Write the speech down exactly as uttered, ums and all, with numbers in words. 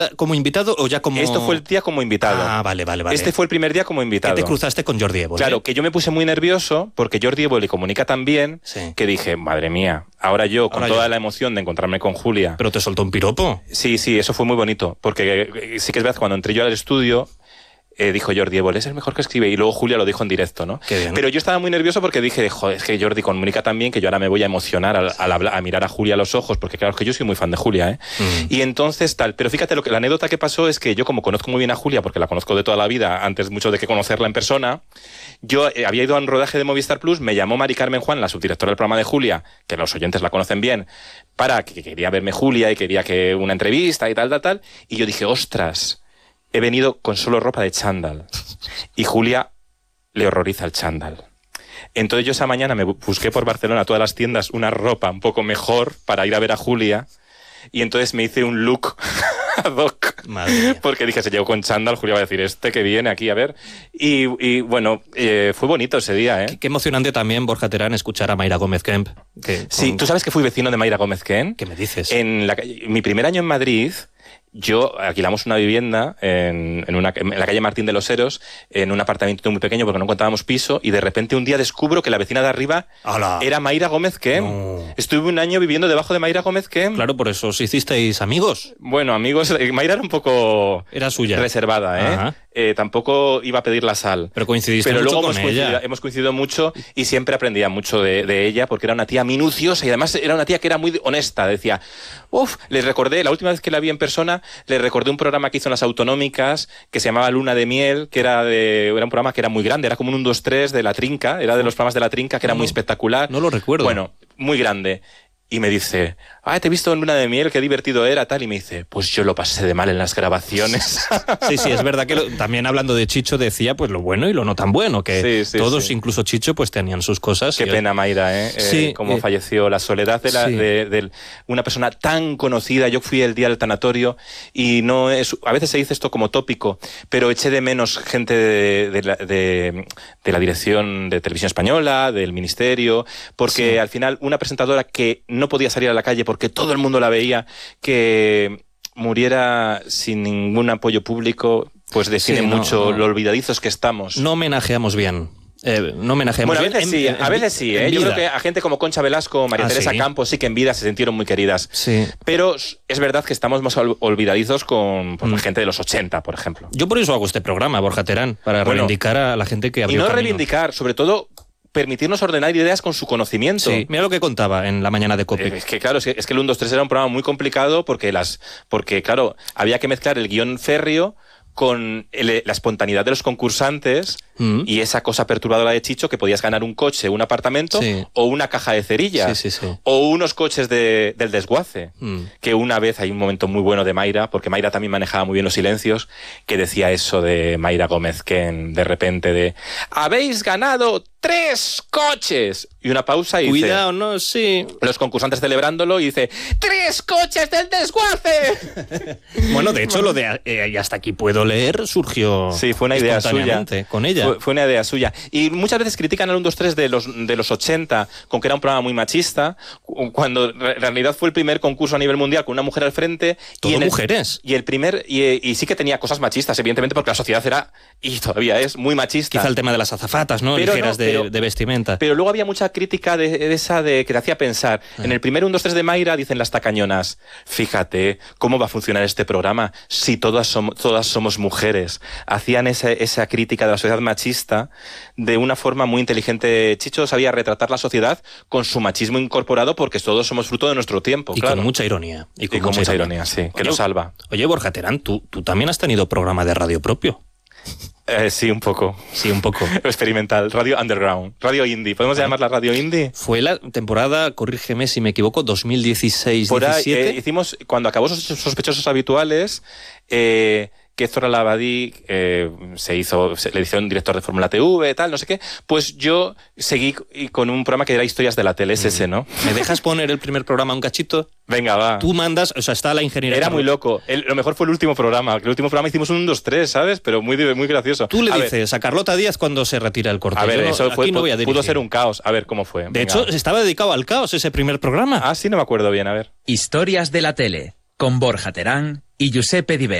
como invitado o ya como...? Esto fue el día como invitado. Ah, vale, vale, vale. Este fue el primer día como invitado. Que te cruzaste con Jordi Évole. Claro, que yo me puse muy nervioso porque Jordi Évole comunica tan bien sí. que dije, madre mía, ahora yo, con ahora toda yo. la emoción de encontrarme con Julia... ¿Pero te soltó un piropo? Sí, sí, eso fue muy bonito, porque sí que es verdad, cuando entré yo al estudio... Eh, dijo Jordi Évole, es el mejor que escribe, y luego Julia lo dijo en directo, ¿no? Qué bien. Pero yo estaba muy nervioso porque dije, joder, es que Jordi comunica tan bien que yo ahora me voy a emocionar al, al hablar, a mirar a Julia a los ojos, porque claro, es que yo soy muy fan de Julia, ¿eh? Mm. Y entonces tal, pero fíjate, lo que, la anécdota que pasó es que yo, como conozco muy bien a Julia, porque la conozco de toda la vida, antes mucho de que conocerla en persona, yo eh, había ido a un rodaje de Movistar Plus, me llamó Mari Carmen Juan, la subdirectora del programa de Julia, que los oyentes la conocen bien, para que, que quería verme Julia y quería que una entrevista y tal, tal, tal, y yo dije, ostras, he venido con solo ropa de chándal. Y Julia le horroriza el chándal. Entonces yo esa mañana me busqué por Barcelona todas las tiendas una ropa un poco mejor para ir a ver a Julia. Y entonces me hice un look ad hoc. Madre mía. Porque dije, se llegó con chándal, Julia va a decir, este que viene aquí a ver. Y, y bueno, eh, fue bonito ese día, ¿eh? Qué, qué emocionante también, Borja Terán, escuchar a Mayra Gómez Kemp. Que, con... Sí, ¿tú sabes que fui vecino de Mayra Gómez Kemp? ¿Qué me dices? En la, mi primer año en Madrid... Yo alquilamos una vivienda en, en, una, en la calle Martín de los Heros, en un apartamento muy pequeño porque no encontrábamos piso, y de repente un día descubro que la vecina de arriba ¡Hala! Era Mayra Gómez Kemp. No. Estuve un año viviendo debajo de Mayra Gómez Kemp. Claro, por eso os hicisteis amigos. Bueno, amigos, Mayra era un poco... Era suya. Reservada, ¿eh? eh tampoco iba a pedir la sal. Pero coincidiste Pero mucho luego con hemos ella. Coincidido, hemos coincidido mucho y siempre aprendía mucho de, de ella porque era una tía minuciosa y además era una tía que era muy honesta. Decía, uff, les recordé, la última vez que la vi en persona, le recordé un programa que hizo en las autonómicas que se llamaba Luna de Miel, que era de era un programa que era muy grande, era como un uno, dos, tres de La Trinca, era de los programas de La Trinca, que era no, muy espectacular. No lo recuerdo. Bueno, muy grande. Y me dice, ah, te he visto en Luna de Miel, qué divertido era, tal. Y me dice, pues yo lo pasé de mal en las grabaciones. Sí, sí, es verdad que lo, también hablando de Chicho decía pues lo bueno y lo no tan bueno, que sí, sí, todos, sí. incluso Chicho, pues tenían sus cosas. Qué y pena, Mayra, ¿eh? Sí, eh cómo eh, falleció, la soledad de, la, sí. de, de una persona tan conocida. Yo fui el día del tanatorio y no es, a veces se dice esto como tópico, pero eché de menos gente de, de, la, de, de la dirección de Televisión Española, del Ministerio, porque sí. al final una presentadora que no podía salir a la calle porque todo el mundo la veía, que muriera sin ningún apoyo público, pues define sí, no, mucho no. lo olvidadizos que estamos. No homenajeamos bien. Eh, no homenajeamos bueno, a veces bien. sí, En, en, a veces sí. ¿eh? Yo creo que a gente como Concha Velasco, María ah, Teresa ¿sí? Campos, sí que en vida se sintieron muy queridas. Sí. Pero es verdad que estamos más olvidadizos con pues, mm. la gente de los ochenta, por ejemplo. Yo por eso hago este programa, Borja Terán, para bueno, reivindicar a la gente que abrió Y no camino. reivindicar, sobre todo... permitirnos ordenar ideas con su conocimiento. Sí, mira lo que contaba en la mañana de COPE. Eh, es que claro, es que, es que el uno, dos, tres era un programa muy complicado porque, las, porque claro, había que mezclar el guión férreo con el, la espontaneidad de los concursantes mm. y esa cosa perturbadora de Chicho que podías ganar un coche, un apartamento sí. o una caja de cerillas sí, sí, sí. o unos coches de, del desguace. Mm. Que una vez hay un momento muy bueno de Mayra, porque Mayra también manejaba muy bien los silencios, que decía eso de Mayra Gómez Kemp de repente de habéis ganado tres coches y una pausa y cuidado, dice, no, sí. Los concursantes celebrándolo y dice ¡tres coches del desguace! Bueno, de hecho, lo de eh, y hasta aquí puedo leer surgió sí, fue una idea suya con ella. Fue, fue una idea suya. Y muchas veces critican al uno, dos, tres de los, de los ochenta con que era un programa muy machista, cuando en realidad fue el primer concurso a nivel mundial con una mujer al frente. ¿Todo y en mujeres? El, y el primer y, y sí que tenía cosas machistas, evidentemente, porque la sociedad era, y todavía es, muy machista. Quizá el tema de las azafatas, ¿no? Pero ligeras no, de, pero, de vestimenta. Pero luego había mucha crítica de, de esa de que te hacía pensar. Ah. En el primer uno, dos, tres de Mayra dicen las tacañonas, fíjate cómo va a funcionar este programa si todas somos, todas somos mujeres. Hacían esa, esa crítica de la sociedad machista de una forma muy inteligente. Chicho sabía retratar la sociedad con su machismo incorporado porque todos somos fruto de nuestro tiempo. Y claro. con mucha ironía. Y con, y con mucha, mucha ironía, ironía, sí, que oye, lo salva. Oye, Borja Terán, ¿tú, tú también has tenido programa de radio propio. Eh, sí, un poco. Sí, un poco. Experimental. Radio Underground. Radio Indie. ¿Podemos bueno, llamarla Radio Indie? Fue la temporada, corrígeme si me equivoco, dos mil dieciséis diecisiete. Eh, hicimos, cuando acabó Sospechosos Habituales, eh, que Zora Labadí eh, se hizo, se, le hicieron director de Fórmula T V, tal, no sé qué, pues yo seguí con un programa que era Historias de la Tele, es ese, ¿no? ¿Me dejas poner el primer programa un cachito? Venga, va. Tú mandas, o sea, está la ingeniería. Era muy loco. El, lo mejor fue el último programa. El último programa hicimos un uno, dos, tres, ¿sabes? Pero muy, muy gracioso. Tú le a dices ver. a Carlota Díaz cuando se retira el corte. A ver, yo eso no, fue, no voy a pudo ser un caos. A ver cómo fue. De Venga. hecho, estaba dedicado al caos ese primer programa. Ah, sí, no me acuerdo bien, a ver. Historias de la Tele, con Borja Terán y Giuseppe Di